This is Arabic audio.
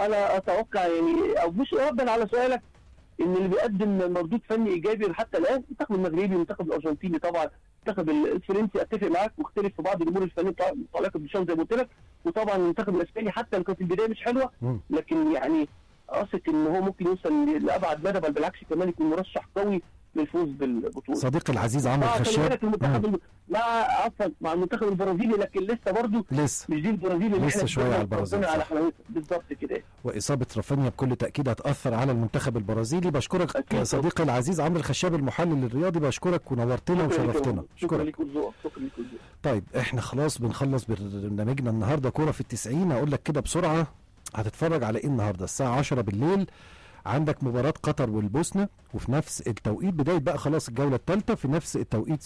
انا اتوقع يعني، او مش ردا على سؤالك، ان اللي بيقدم مردود فني ايجابي حتى الان المنتخب المغربي، المنتخب الارجنتيني طبعا، المنتخب الفرنسي اتفق معاك واختلف في بعض الامور الفنيه متعلقه بالشان زي ما قلت لك، وطبعا المنتخب الاسباني حتى لو كانت البدايه مش حلوه، لكن يعني اثق ان هو ممكن يوصل لابعد مدى، بل بالعكس كمان يكون مرشح قوي للفوز بالبطوله. صديقي العزيز عمرو الخشاب مع المنتخب البرازيلي، لكن لسه برضه لسه مش دي البرازيل اللي لسه شويه على البرازيل على حلاوتها بالظبط كده. واصابه رافينيا بكل تاكيد هتاثر على المنتخب البرازيلي. بشكرك صديقي العزيز عمرو الخشاب المحلل الرياضي، بشكرك ونورتنا وشرفتنا. شكرا ليك شكرا ليك. طيب احنا خلاص بنخلص برنامجنا النهارده كوره في ال90. اقول لك كده بسرعه هتتفرج على ايه النهارده. الساعه 10 بالليل عندك مباراه قطر والبوسنه، وفي نفس التوقيت بدايه بقى خلاص الجوله الثالثه، في نفس التوقيت